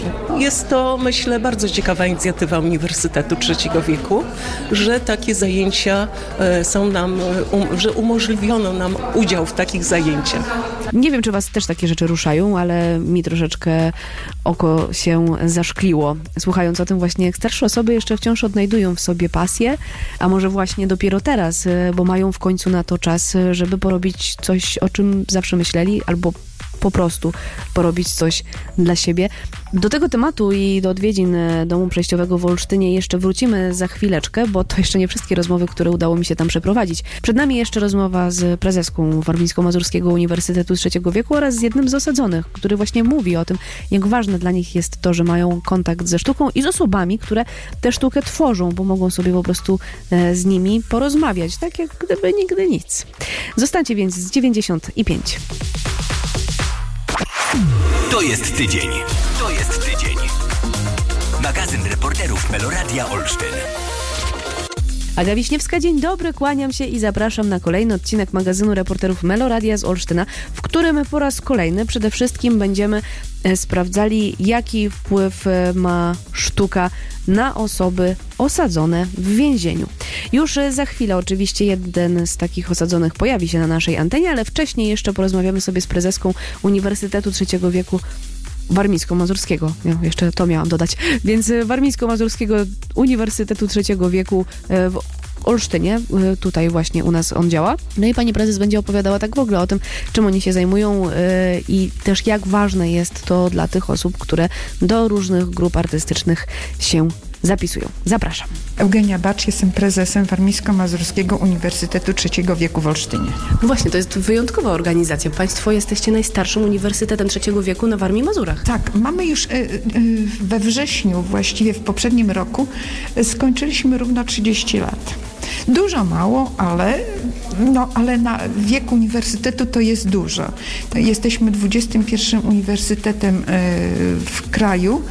dzieci. Jest to, myślę, bardzo ciekawa inicjatywa Uniwersytetu Trzeciego Wieku, że takie zajęcia są nam, że umożliwiono nam udział w takich zajęciach. Nie wiem, czy was też takie rzeczy ruszają, ale mi troszeczkę oko się zaszkliło. Słuchając o tym właśnie, jak starsze osoby jeszcze wciąż odnajdują w sobie pasję, a może właśnie dopiero teraz, bo mają w końcu na to czas, żeby porobić coś, o czym zawsze myśleli, albo po prostu porobić coś dla siebie. Do tego tematu i do odwiedzin Domu Przejściowego w Olsztynie jeszcze wrócimy za chwileczkę, bo to jeszcze nie wszystkie rozmowy, które udało mi się tam przeprowadzić. Przed nami jeszcze rozmowa z prezeską Warmińsko-Mazurskiego Uniwersytetu Trzeciego Wieku oraz z jednym z osadzonych, który właśnie mówi o tym, jak ważne dla nich jest to, że mają kontakt ze sztuką i z osobami, które tę sztukę tworzą, bo mogą sobie po prostu z nimi porozmawiać, tak jak gdyby nigdy nic. Zostańcie więc z 95. To jest tydzień. To jest tydzień. Magazyn reporterów Meloradia Olsztyn. Aga Wiśniewska, dzień dobry, kłaniam się i zapraszam na kolejny odcinek magazynu reporterów Meloradia z Olsztyna, w którym po raz kolejny przede wszystkim będziemy sprawdzali, jaki wpływ ma sztuka na osoby osadzone w więzieniu. Już za chwilę oczywiście jeden z takich osadzonych pojawi się na naszej antenie, ale wcześniej jeszcze porozmawiamy sobie z prezeską Uniwersytetu Trzeciego Wieku Warmińsko-Mazurskiego, jeszcze to miałam dodać, więc Warmińsko-Mazurskiego Uniwersytetu Trzeciego Wieku w Olsztynie, tutaj właśnie u nas on działa. No i pani prezes będzie opowiadała tak w ogóle o tym, czym oni się zajmują i też jak ważne jest to dla tych osób, które do różnych grup artystycznych się zapisują. Zapraszam. Eugenia Bacz, jestem prezesem Warmińsko-Mazurskiego Uniwersytetu Trzeciego Wieku w Olsztynie. No właśnie, to jest wyjątkowa organizacja. Państwo jesteście najstarszym Uniwersytetem Trzeciego Wieku na Warmii i Mazurach. Tak, mamy już we wrześniu, właściwie w poprzednim roku, skończyliśmy równo 30 lat. Dużo mało, ale na wiek uniwersytetu to jest dużo. Jesteśmy 21. uniwersytetem w kraju,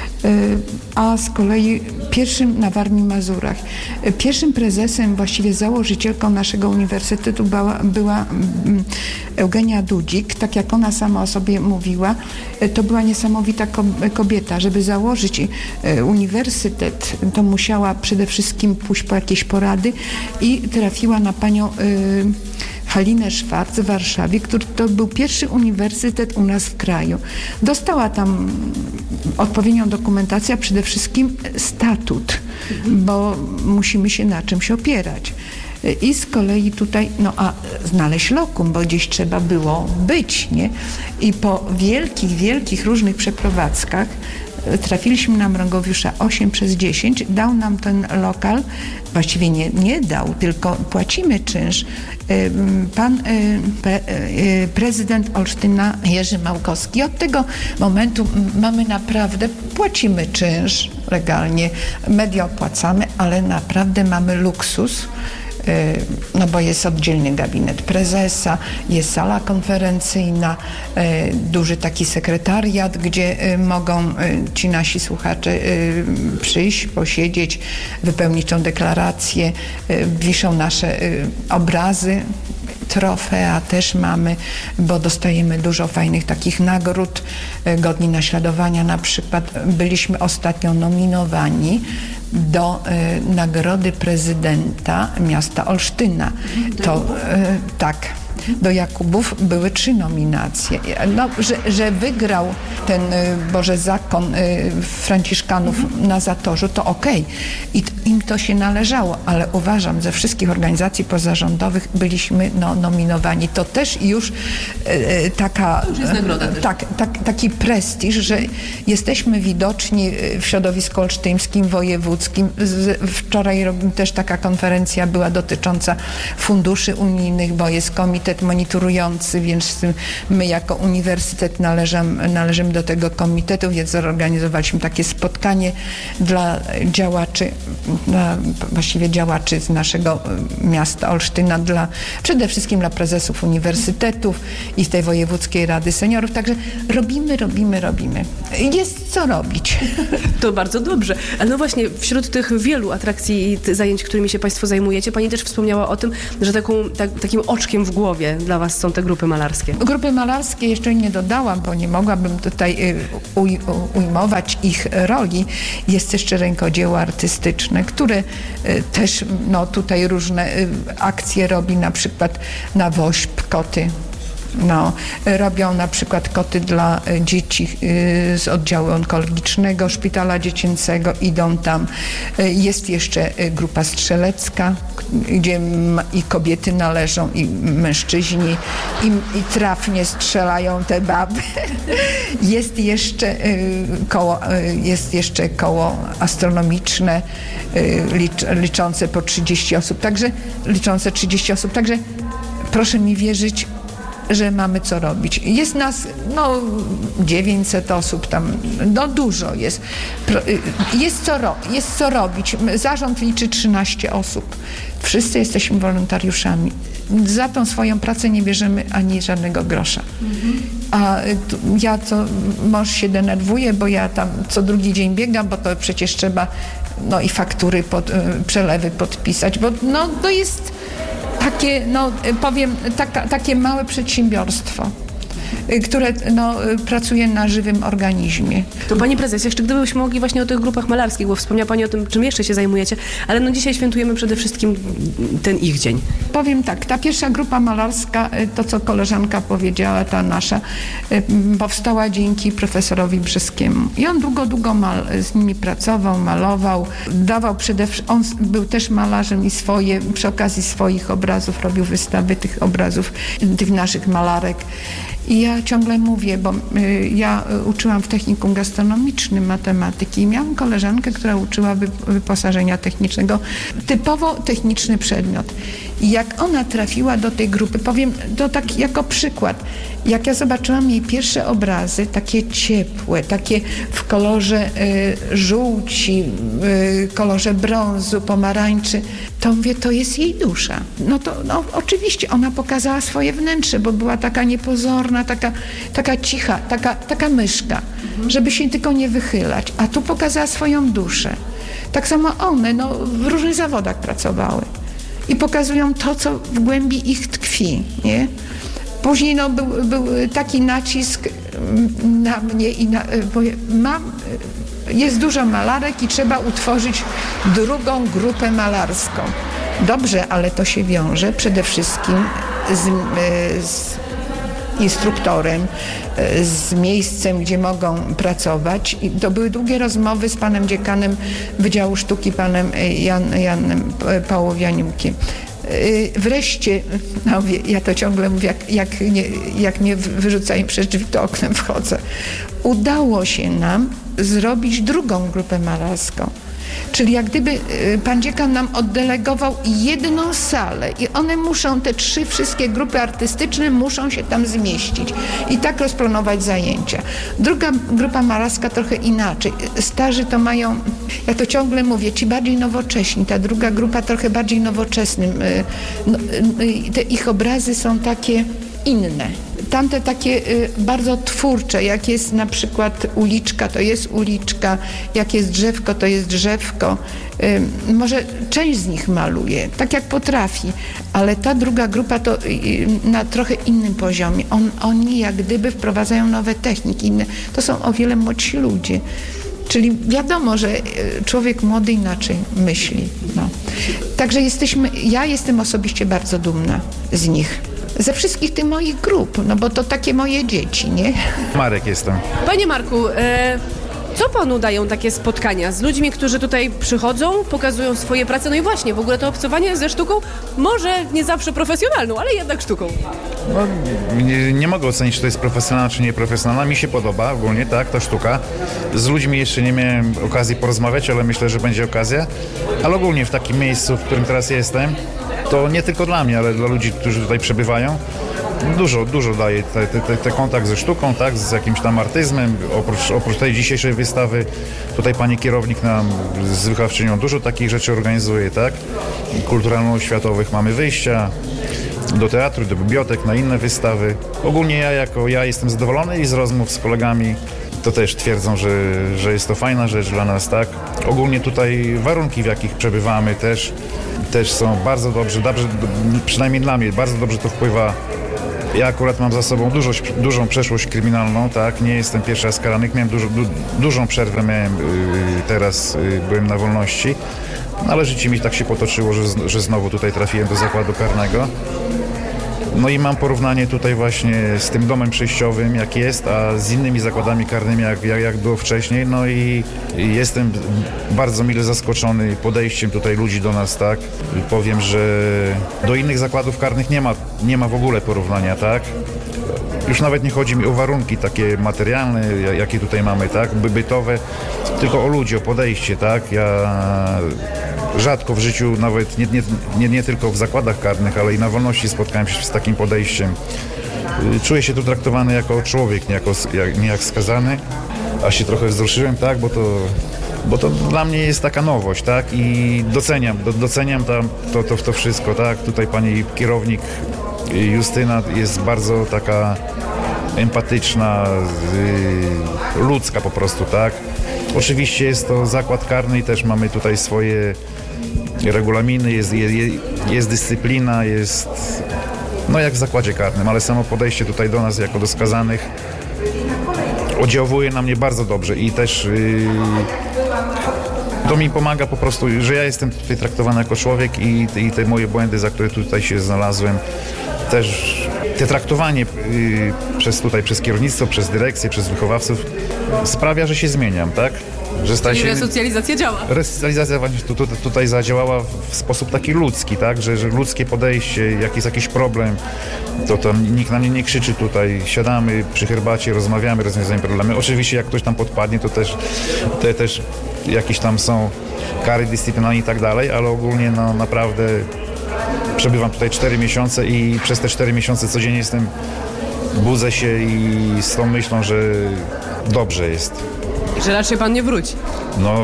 a z kolei pierwszym na Warmii i Mazurach. Pierwszym prezesem, właściwie założycielką naszego uniwersytetu była Eugenia Dudzik. Tak jak ona sama o sobie mówiła, to była niesamowita kobieta. Żeby założyć uniwersytet, to musiała przede wszystkim pójść po jakieś porady i trafiła na panią Halinę Szwarc w Warszawie, który to był pierwszy uniwersytet u nas w kraju. Dostała tam odpowiednią dokumentację, a przede wszystkim statut, bo musimy się na czymś opierać. I z kolei tutaj, znaleźć lokum, bo gdzieś trzeba było być, nie? I po wielkich różnych przeprowadzkach trafiliśmy na Mrągowiusza 8/10, dał nam ten lokal, właściwie nie dał, tylko płacimy czynsz. Pan prezydent Olsztyna Jerzy Małkowski. Od tego momentu mamy naprawdę, płacimy czynsz legalnie, media opłacamy, ale naprawdę mamy luksus. Bo jest oddzielny gabinet prezesa, jest sala konferencyjna, duży taki sekretariat, gdzie mogą ci nasi słuchacze przyjść, posiedzieć, wypełnić tą deklarację, wiszą nasze obrazy. Trofea też mamy, bo dostajemy dużo fajnych takich nagród, godni naśladowania. Na przykład byliśmy ostatnio nominowani do nagrody prezydenta miasta Olsztyna. To tak. Do Jakubów były 3 nominacje. Że wygrał ten zakon Franciszkanów na Zatorzu, to okej. I im to się należało, ale uważam, ze wszystkich organizacji pozarządowych byliśmy nominowani. To też już taka... To jest nagroda też. Taki prestiż, że jesteśmy widoczni w środowisku olsztyńskim, wojewódzkim. Wczoraj też taka konferencja była dotycząca funduszy unijnych, bo jest komitet monitorujący, więc my jako uniwersytet należymy do tego komitetu, więc zorganizowaliśmy takie spotkanie dla działaczy z naszego miasta Olsztyna, przede wszystkim dla prezesów uniwersytetów i z tej Wojewódzkiej Rady Seniorów. Także robimy. Jest co robić. To bardzo dobrze. Ale właśnie wśród tych wielu atrakcji i zajęć, którymi się Państwo zajmujecie, Pani też wspomniała o tym, że takim oczkiem w głowie drogie dla was są te grupy malarskie? Grupy malarskie jeszcze nie dodałam, bo nie mogłabym tutaj ujmować ich roli. Jest jeszcze rękodzieło artystyczne, które też tutaj różne akcje robi, na przykład na WOŚP koty. Robią na przykład koty dla dzieci z oddziału onkologicznego Szpitala Dziecięcego, idą tam. Jest jeszcze grupa strzelecka, gdzie i kobiety należą, i mężczyźni, i trafnie strzelają te baby. Jest jeszcze koło astronomiczne, liczące 30 osób, także proszę mi wierzyć, że mamy co robić. Jest nas 900 osób tam, dużo jest. Jest co robić. Zarząd liczy 13 osób. Wszyscy jesteśmy wolontariuszami. Za tą swoją pracę nie bierzemy ani żadnego grosza. A mąż się denerwuje, bo ja tam co drugi dzień biegam, bo to przecież trzeba i faktury, przelewy podpisać, bo to jest takie, takie małe przedsiębiorstwo, które pracuje na żywym organizmie. To pani prezes, jeszcze gdybyśmy mogli właśnie o tych grupach malarskich, bo wspomniała pani o tym, czym jeszcze się zajmujecie, ale dzisiaj świętujemy przede wszystkim ten ich dzień. Powiem tak, ta pierwsza grupa malarska, to co koleżanka powiedziała, ta nasza, powstała dzięki profesorowi Brzeskiemu. I on długo z nimi pracował, malował, dawał on był też malarzem i przy okazji swoich obrazów robił wystawy tych obrazów, tych naszych malarek. I ja ciągle mówię, bo ja uczyłam w technikum gastronomicznym matematyki i miałam koleżankę, która uczyła wyposażenia technicznego. Typowo techniczny przedmiot. I jak ona trafiła do tej grupy, powiem to tak jako przykład, jak ja zobaczyłam jej pierwsze obrazy, takie ciepłe, takie w kolorze żółci, kolorze brązu, pomarańczy, to mówię, to jest jej dusza. Oczywiście ona pokazała swoje wnętrze, bo była taka niepozorna, taka cicha, taka myszka, żeby się tylko nie wychylać. A tu pokazała swoją duszę. Tak samo one w różnych zawodach pracowały. I pokazują to, co w głębi ich tkwi, nie? Później był taki nacisk na mnie bo jest dużo malarek i trzeba utworzyć drugą grupę malarską. Dobrze, ale to się wiąże przede wszystkim z instruktorem, z miejscem, gdzie mogą pracować. I to były długie rozmowy z panem dziekanem Wydziału Sztuki, panem Janem Pałowianiukiem. Wreszcie, ja to ciągle mówię, jak mnie wyrzucają przez drzwi, to oknem wchodzę. Udało się nam zrobić drugą grupę malarską. Czyli jak gdyby pan dziekan nam oddelegował jedną salę i one muszą, te wszystkie grupy artystyczne muszą się tam zmieścić i tak rozplanować zajęcia. Druga grupa malarska trochę inaczej. Starzy to mają, ja to ciągle mówię, ci bardziej nowocześni, ta druga grupa trochę bardziej nowoczesnym. Te ich obrazy są takie inne. Tamte takie bardzo twórcze, jak jest na przykład uliczka, to jest uliczka, jak jest drzewko, to jest drzewko. Może część z nich maluje, tak jak potrafi, ale ta druga grupa to na trochę innym poziomie. Oni jak gdyby wprowadzają nowe techniki, inne. To są o wiele młodsi ludzie. Czyli wiadomo, że człowiek młody inaczej myśli. Także ja jestem osobiście bardzo dumna z nich. Ze wszystkich tych moich grup, bo to takie moje dzieci, nie? Marek jestem. Panie Marku, co panu dają takie spotkania z ludźmi, którzy tutaj przychodzą, pokazują swoje prace? I właśnie, w ogóle to obcowanie ze sztuką, może nie zawsze profesjonalną, ale jednak sztuką. Nie mogę ocenić, czy to jest profesjonalna, czy nieprofesjonalna. Mi się podoba ogólnie, tak, ta sztuka. Z ludźmi jeszcze nie miałem okazji porozmawiać, ale myślę, że będzie okazja. Ale ogólnie w takim miejscu, w którym teraz jestem, to nie tylko dla mnie, ale dla ludzi, którzy tutaj przebywają, dużo daje ten kontakt ze sztuką, tak, z jakimś tam artyzmem. Oprócz tej dzisiejszej wystawy, tutaj pani kierownik nam z wychowawczynią dużo takich rzeczy organizuje, tak, kulturalno-oświatowych. Mamy wyjścia do teatru, do bibliotek, na inne wystawy. Ogólnie ja jestem zadowolony i z rozmów z kolegami to też twierdzą, że jest to fajna rzecz dla nas, tak. Ogólnie tutaj warunki, w jakich przebywamy też są bardzo dobrze, przynajmniej dla mnie, bardzo dobrze to wpływa Ja akurat mam za sobą dużą przeszłość kryminalną, tak, nie jestem pierwszy raz karany, miałem dużą przerwę, teraz byłem na wolności, no, ale życie mi tak się potoczyło, że znowu tutaj trafiłem do zakładu karnego. No i mam porównanie tutaj właśnie z tym domem przejściowym, jak jest, a z innymi zakładami karnymi, jak było wcześniej. No i jestem bardzo mile zaskoczony podejściem tutaj ludzi do nas, tak. Powiem, że do innych zakładów karnych nie ma w ogóle porównania, tak. Już nawet nie chodzi mi o warunki takie materialne, jakie tutaj mamy, tak, bytowe, tylko o ludzi, o podejście, tak. Ja rzadko w życiu, nawet nie tylko w zakładach karnych, ale i na wolności spotkałem się z takim podejściem. Czuję się tu traktowany jako człowiek, nie jak skazany, a się trochę wzruszyłem, tak, bo to dla mnie jest taka nowość, tak, i doceniam to wszystko, tak. Tutaj pani kierownik Justyna jest bardzo taka empatyczna, ludzka po prostu, tak. Oczywiście jest to zakład karny i też mamy tutaj swoje regulaminy, jest dyscyplina, jest no jak w zakładzie karnym, ale samo podejście tutaj do nas jako do skazanych oddziałuje na mnie bardzo dobrze i też to mi pomaga po prostu, że ja jestem tutaj traktowany jako człowiek i te moje błędy, za które tutaj się znalazłem, też te traktowanie przez kierownictwo, przez dyrekcję, przez wychowawców sprawia, że się zmieniam, tak? Że Czyli resocjalizacja działa. Resocjalizacja właśnie tutaj zadziałała w sposób taki ludzki, tak? Że ludzkie podejście, jak jest jakiś problem, to nikt na mnie nie krzyczy tutaj. Siadamy przy herbacie, rozmawiamy, rozwiązujemy problemy. Oczywiście jak ktoś tam podpadnie, to też jakieś tam są kary dyscyplinarne i tak dalej, ale ogólnie no naprawdę przebywam tutaj 4 miesiące i przez te 4 miesiące codziennie budzę się i z tą myślą, że dobrze jest. Że raczej pan nie wróci. No,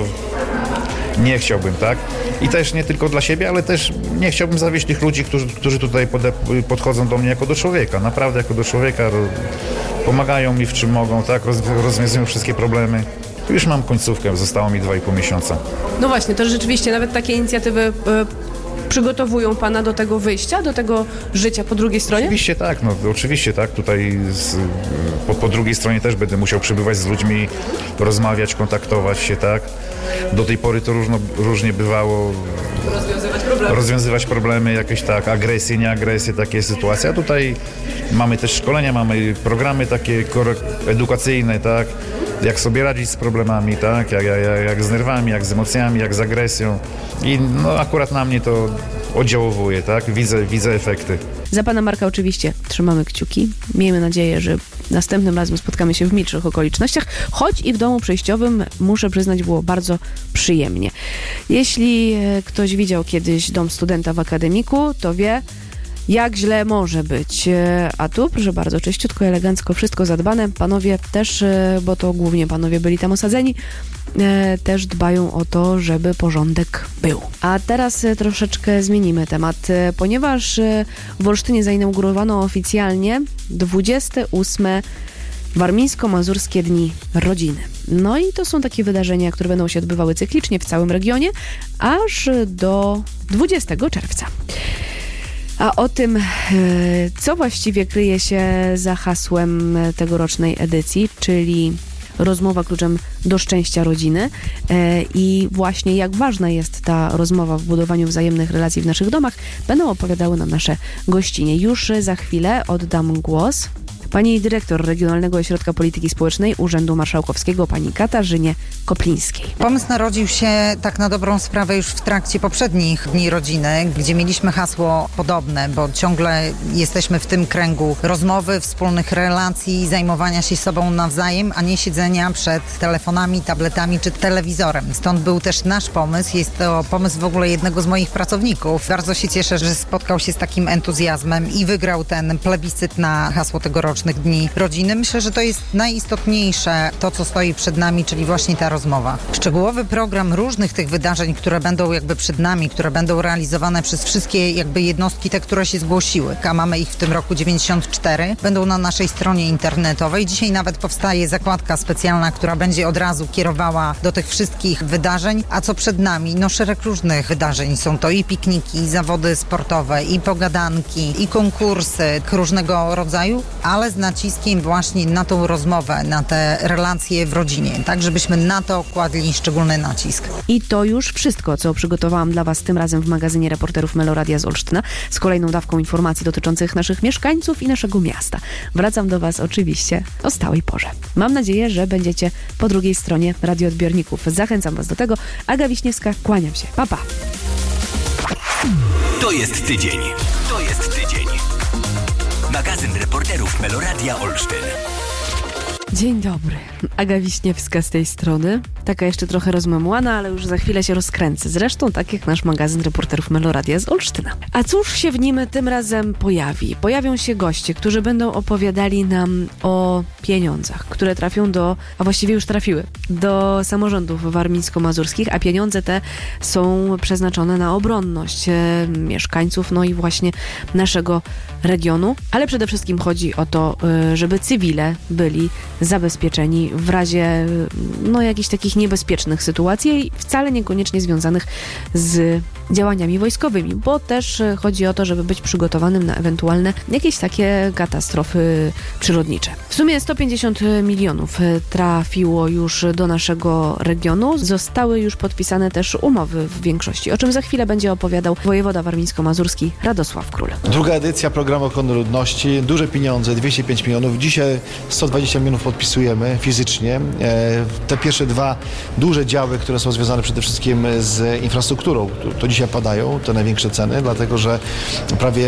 nie chciałbym, tak? I też nie tylko dla siebie, ale też nie chciałbym zawieść tych ludzi, którzy tutaj podchodzą do mnie jako do człowieka. Naprawdę jako do człowieka. Pomagają mi w czym mogą, tak? Rozwiązują wszystkie problemy. Już mam końcówkę, zostało mi 2,5 miesiąca. No właśnie, to rzeczywiście nawet takie inicjatywy przygotowują pana do tego wyjścia, do tego życia po drugiej stronie? Oczywiście tak. Tutaj po drugiej stronie też będę musiał przebywać z ludźmi, rozmawiać, kontaktować się, tak. Do tej pory to różnie bywało. Rozwiązywać problemy, jakieś tak, agresje, nieagresje, takie sytuacje. A tutaj mamy też szkolenia, mamy programy takie edukacyjne, tak. Jak sobie radzić z problemami, tak? Jak z nerwami, jak z emocjami, jak z agresją. I no akurat na mnie to oddziałuje, tak? Widzę efekty. Za pana Marka oczywiście trzymamy kciuki. Miejmy nadzieję, że następnym razem spotkamy się w milszych okolicznościach, choć i w domu przejściowym, muszę przyznać, było bardzo przyjemnie. Jeśli ktoś widział kiedyś dom studenta w akademiku, to wie, jak źle może być. A tu, proszę bardzo, czyściutko, elegancko, wszystko zadbane. Panowie też, bo to głównie panowie byli tam osadzeni, też dbają o to, żeby porządek był. A teraz troszeczkę zmienimy temat, ponieważ w Olsztynie zainaugurowano oficjalnie 28. Warmińsko-Mazurskie Dni Rodziny. No i to są takie wydarzenia, które będą się odbywały cyklicznie w całym regionie, aż do 20 czerwca. A o tym, co właściwie kryje się za hasłem tegorocznej edycji, czyli rozmowa kluczem do szczęścia rodziny i właśnie jak ważna jest ta rozmowa w budowaniu wzajemnych relacji w naszych domach, będą opowiadały nam nasze gościnie. Już za chwilę oddam głos pani dyrektor Regionalnego Ośrodka Polityki Społecznej Urzędu Marszałkowskiego, pani Katarzynie Koplińskiej. Pomysł narodził się tak na dobrą sprawę już w trakcie poprzednich Dni Rodziny, gdzie mieliśmy hasło podobne, bo ciągle jesteśmy w tym kręgu rozmowy, wspólnych relacji, zajmowania się sobą nawzajem, a nie siedzenia przed telefonami, tabletami czy telewizorem. Stąd był też nasz pomysł. Jest to pomysł w ogóle jednego z moich pracowników. Bardzo się cieszę, że spotkał się z takim entuzjazmem i wygrał ten plebiscyt na hasło tegoroczne. tegorocznych Dni Rodziny. Myślę, że to jest najistotniejsze, to co stoi przed nami, czyli właśnie ta rozmowa. Szczegółowy program różnych tych wydarzeń, które będą jakby przed nami, które będą realizowane przez wszystkie jakby jednostki, te, które się zgłosiły, a mamy ich w tym roku 94, będą na naszej stronie internetowej. Dzisiaj nawet powstaje zakładka specjalna, która będzie od razu kierowała do tych wszystkich wydarzeń. A co przed nami? No szereg różnych wydarzeń. Są to i pikniki, i zawody sportowe, i pogadanki, i konkursy różnego rodzaju, ale z naciskiem właśnie na tą rozmowę, na te relacje w rodzinie, tak żebyśmy na to kładli szczególny nacisk. I to już wszystko, co przygotowałam dla Was tym razem w magazynie Reporterów Meloradia z Olsztyna, z kolejną dawką informacji dotyczących naszych mieszkańców i naszego miasta. Wracam do Was oczywiście o stałej porze. Mam nadzieję, że będziecie po drugiej stronie radioodbiorników. Zachęcam Was do tego. Aga Wiśniewska, kłaniam się. Pa, pa. To jest tydzień. To jest tydzień. Magazyn Reporterów Meloradia Olsztyn. Dzień dobry. Aga Wiśniewska z tej strony. Taka jeszcze trochę rozmemłana, ale już za chwilę się rozkręcę. Zresztą tak jak nasz magazyn Reporterów Meloradia z Olsztyna. A cóż się w nim tym razem pojawi? Pojawią się goście, którzy będą opowiadali nam o pieniądzach, które trafią a właściwie już trafiły, do samorządów warmińsko-mazurskich, a pieniądze te są przeznaczone na obronność mieszkańców, no i właśnie naszego regionu. Ale przede wszystkim chodzi o to, żeby cywile byli zabezpieczeni w razie jakichś takich niebezpiecznych sytuacji, wcale niekoniecznie związanych z działaniami wojskowymi, bo też chodzi o to, żeby być przygotowanym na ewentualne jakieś takie katastrofy przyrodnicze. W sumie 150 milionów trafiło już do naszego regionu. Zostały już podpisane też umowy w większości, o czym za chwilę będzie opowiadał wojewoda warmińsko-mazurski Radosław Król. Druga edycja programu ochrony ludności, duże pieniądze, 205 milionów. Dzisiaj 120 milionów podpisujemy fizycznie. Te pierwsze dwa duże działy, które są związane przede wszystkim z infrastrukturą, to dzisiaj padają, te największe ceny, dlatego że prawie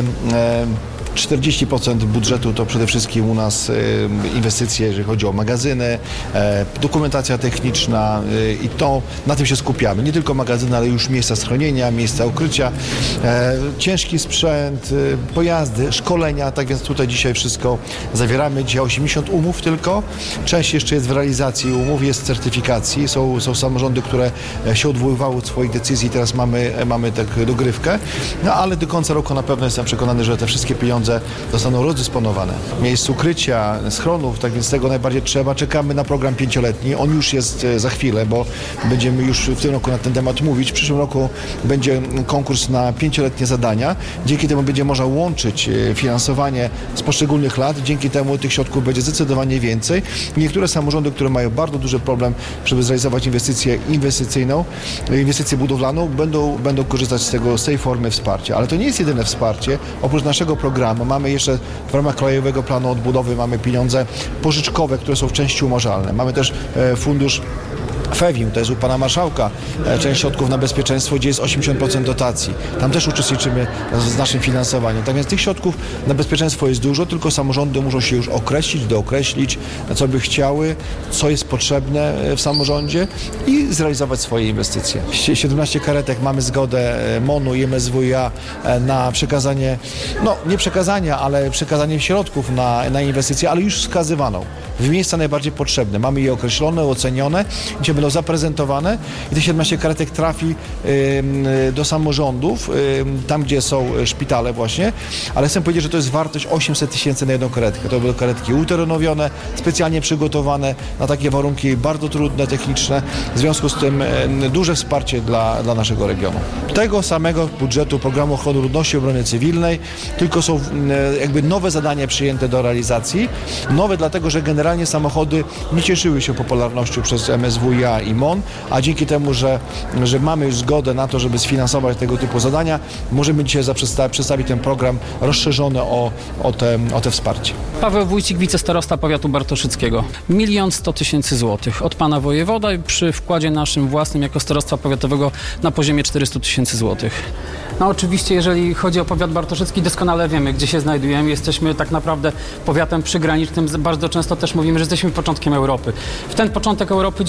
40% budżetu to przede wszystkim u nas inwestycje, jeżeli chodzi o magazyny, dokumentacja techniczna i na tym się skupiamy. Nie tylko magazyny, ale już miejsca schronienia, miejsca ukrycia, ciężki sprzęt, pojazdy, szkolenia, tak więc tutaj dzisiaj wszystko zawieramy. Dzisiaj 80 umów tylko. Część jeszcze jest w realizacji umów, jest w certyfikacji. Są samorządy, które się odwoływały od swoich decyzji, teraz mamy tak dogrywkę. No ale do końca roku na pewno jestem przekonany, że te wszystkie pieniądze zostaną rozdysponowane. Miejsc ukrycia, schronów, tak więc tego najbardziej trzeba. Czekamy na program 5-letni. On już jest za chwilę, bo będziemy już w tym roku na ten temat mówić. W przyszłym roku będzie konkurs na 5-letnie zadania. Dzięki temu będzie można łączyć finansowanie z poszczególnych lat. Dzięki temu tych środków będzie zdecydowanie więcej. Niektóre samorządy, które mają bardzo duży problem, żeby zrealizować inwestycję budowlaną, będą korzystać z tej formy wsparcia. Ale to nie jest jedyne wsparcie. Oprócz naszego programu mamy jeszcze w ramach Krajowego Planu Odbudowy mamy pieniądze pożyczkowe, które są w części umarzalne. Mamy też fundusz FEWIM, to jest u pana marszałka, część środków na bezpieczeństwo, gdzie jest 80% dotacji. Tam też uczestniczymy z naszym finansowaniem. Tak więc tych środków na bezpieczeństwo jest dużo, tylko samorządy muszą się już dookreślić, co by chciały, co jest potrzebne w samorządzie i zrealizować swoje inwestycje. 17 karetek, mamy zgodę MON-u i MSWiA na przekazanie, nie przekazania, ale przekazanie środków na inwestycje, ale już wskazywaną w miejsca najbardziej potrzebne. Mamy je określone, ocenione, gdzie będą zaprezentowane i te 17 karetek trafi do samorządów, tam gdzie są szpitale właśnie, ale chcę powiedzieć, że to jest wartość 800 tysięcy na jedną karetkę. To będą karetki uterenowione, specjalnie przygotowane na takie warunki bardzo trudne, techniczne. W związku z tym duże wsparcie dla naszego regionu. Tego samego budżetu programu ochrony ludności i obrony cywilnej, tylko są jakby nowe zadania przyjęte do realizacji. Nowe dlatego, że generalnie samochody nie cieszyły się popularnością przez MSWiA i MON, a dzięki temu, że mamy już zgodę na to, żeby sfinansować tego typu zadania, możemy dzisiaj przedstawić ten program rozszerzony o te wsparcie. Paweł Wójcik, wicestarosta powiatu bartoszyckiego. 1 100 000 złotych od pana wojewoda i przy wkładzie naszym własnym jako starostwa powiatowego na poziomie 400 000 złotych. Oczywiście, jeżeli chodzi o powiat bartoszycki, doskonale wiemy, gdzie się znajdujemy. Jesteśmy tak naprawdę powiatem przygranicznym. Bardzo często też mówimy, że jesteśmy początkiem Europy. W ten początek Europy dzisiaj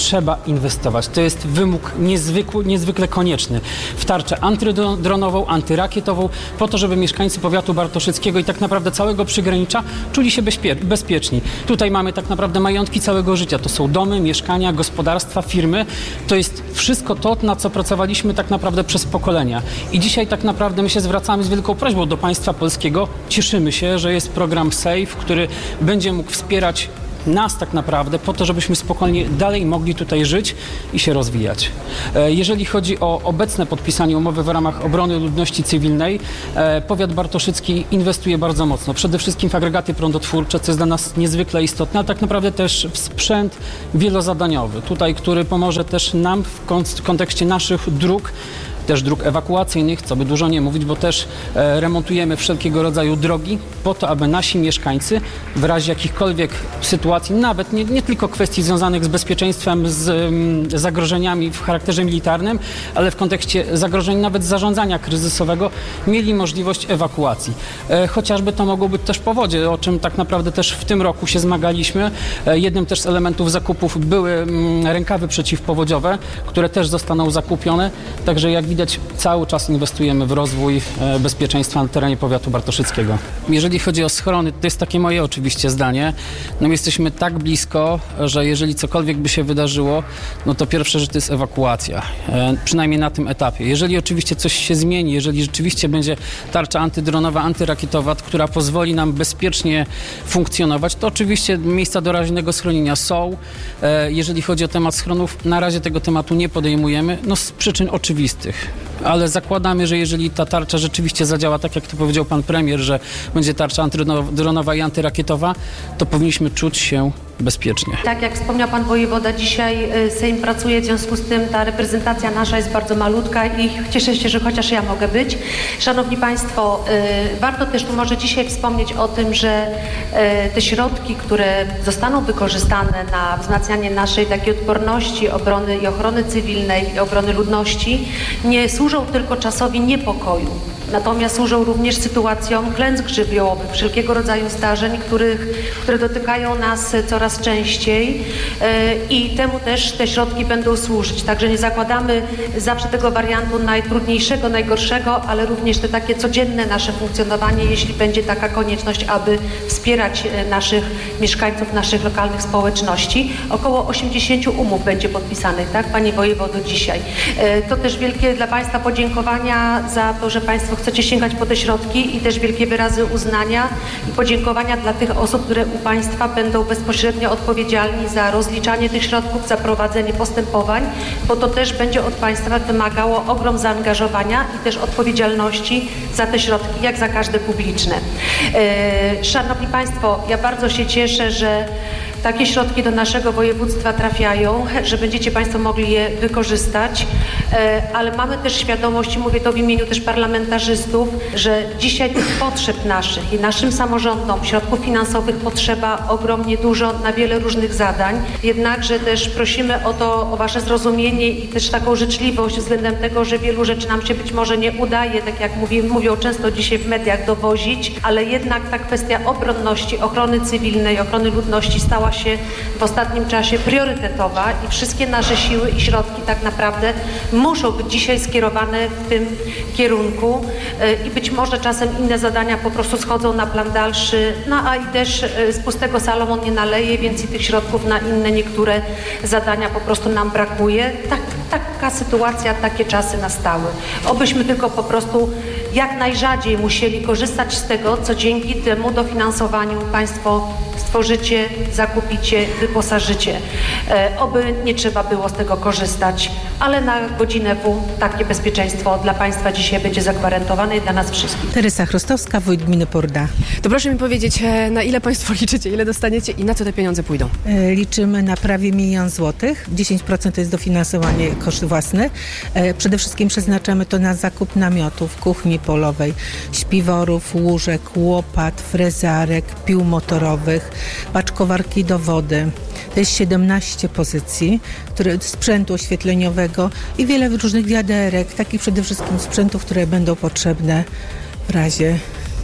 trzeba inwestować. To jest wymóg niezwykle konieczny w tarczę antydronową, antyrakietową, po to, żeby mieszkańcy powiatu bartoszyckiego i tak naprawdę całego przygranicza czuli się bezpieczni. Tutaj mamy tak naprawdę majątki całego życia. To są domy, mieszkania, gospodarstwa, firmy. To jest wszystko to, na co pracowaliśmy tak naprawdę przez pokolenia. I dzisiaj tak naprawdę my się zwracamy z wielką prośbą do państwa polskiego. Cieszymy się, że jest program SAFE, który będzie mógł wspierać nas tak naprawdę po to, żebyśmy spokojnie dalej mogli tutaj żyć i się rozwijać. Jeżeli chodzi o obecne podpisanie umowy w ramach obrony ludności cywilnej, powiat bartoszycki inwestuje bardzo mocno. Przede wszystkim w agregaty prądotwórcze, co jest dla nas niezwykle istotne, a tak naprawdę też w sprzęt wielozadaniowy, tutaj, który pomoże też nam w kontekście naszych dróg, też dróg ewakuacyjnych, co by dużo nie mówić, bo też remontujemy wszelkiego rodzaju drogi po to, aby nasi mieszkańcy w razie jakichkolwiek sytuacji, nawet nie tylko kwestii związanych z bezpieczeństwem, z zagrożeniami w charakterze militarnym, ale w kontekście zagrożeń nawet zarządzania kryzysowego, mieli możliwość ewakuacji. Chociażby to mogło być też powodzie, o czym tak naprawdę też w tym roku się zmagaliśmy. Jednym też z elementów zakupów były rękawy przeciwpowodziowe, które też zostaną zakupione, także jak widać, cały czas inwestujemy w rozwój bezpieczeństwa na terenie powiatu bartoszyckiego. Jeżeli chodzi o schrony, to jest takie moje oczywiście zdanie. No jesteśmy tak blisko, że jeżeli cokolwiek by się wydarzyło, no to pierwsze, że to jest ewakuacja. Przynajmniej na tym etapie. Jeżeli oczywiście coś się zmieni, jeżeli rzeczywiście będzie tarcza antydronowa, antyrakietowa, która pozwoli nam bezpiecznie funkcjonować, to oczywiście miejsca doraźnego schronienia są. Jeżeli chodzi o temat schronów, na razie tego tematu nie podejmujemy, no z przyczyn oczywistych. Ale zakładamy, że jeżeli ta tarcza rzeczywiście zadziała tak, jak to powiedział pan premier, że będzie tarcza antydronowa i antyrakietowa, to powinniśmy czuć się bezpiecznie. Tak jak wspomniał pan wojewoda, dzisiaj Sejm pracuje, w związku z tym ta reprezentacja nasza jest bardzo malutka i cieszę się, że chociaż ja mogę być. Szanowni państwo, warto też tu może dzisiaj wspomnieć o tym, że te środki, które zostaną wykorzystane na wzmacnianie naszej takiej odporności, obrony i ochrony cywilnej i obrony ludności, nie służą tylko czasowi niepokoju. Natomiast służą również sytuacjom klęsk żywiołowych, wszelkiego rodzaju zdarzeń, które dotykają nas coraz częściej i temu też te środki będą służyć. Także nie zakładamy zawsze tego wariantu najtrudniejszego, najgorszego, ale również te takie codzienne nasze funkcjonowanie, jeśli będzie taka konieczność, aby wspierać naszych mieszkańców, naszych lokalnych społeczności. Około 80 umów będzie podpisanych, tak, Panie Wojewodo, dzisiaj. To też wielkie dla Państwa podziękowania za to, że Państwo chcecie sięgać po te środki i też wielkie wyrazy uznania i podziękowania dla tych osób, które u Państwa będą bezpośrednio odpowiedzialni za rozliczanie tych środków, za prowadzenie postępowań, bo to też będzie od Państwa wymagało ogrom zaangażowania i też odpowiedzialności za te środki, jak za każde publiczne. Szanowni Państwo, ja bardzo się cieszę, że takie środki do naszego województwa trafiają, że będziecie Państwo mogli je wykorzystać, ale mamy też świadomość, i mówię to w imieniu też parlamentarzystów, że dzisiaj tych potrzeb naszych i naszym samorządom środków finansowych potrzeba ogromnie dużo na wiele różnych zadań. Jednakże też prosimy o Wasze zrozumienie i też taką życzliwość względem tego, że wielu rzeczy nam się być może nie udaje, tak jak mówią często dzisiaj w mediach, dowozić, ale jednak ta kwestia obronności, ochrony cywilnej, ochrony ludności stała się w ostatnim czasie priorytetowa i wszystkie nasze siły i środki tak naprawdę muszą być dzisiaj skierowane w tym kierunku i być może czasem inne zadania po prostu schodzą na plan dalszy, no a i też z pustego Salomon nie naleje, więc i tych środków na inne niektóre zadania po prostu nam brakuje. Taka sytuacja, takie czasy nastały. Obyśmy tylko po prostu jak najrzadziej musieli korzystać z tego, co dzięki temu dofinansowaniu Państwo stworzycie, zakupicie, wyposażycie. Oby nie trzeba było z tego korzystać, ale na godzinę W takie bezpieczeństwo dla Państwa dzisiaj będzie zagwarantowane i dla nas wszystkich. Teresa Chrostowska, wójt gminy Porda. To proszę mi powiedzieć, na ile Państwo liczycie, ile dostaniecie i na co te pieniądze pójdą? Liczymy na prawie 1 000 000 złotych. 10% to jest dofinansowanie koszty własne. Przede wszystkim przeznaczamy to na zakup namiotów, kuchni polowej, śpiworów, łóżek, łopat, frezarek, pił motorowych, paczkowarki do wody. To jest 17 pozycji, sprzętu oświetleniowego i wiele różnych wiaderek, takich przede wszystkim sprzętów, które będą potrzebne w razie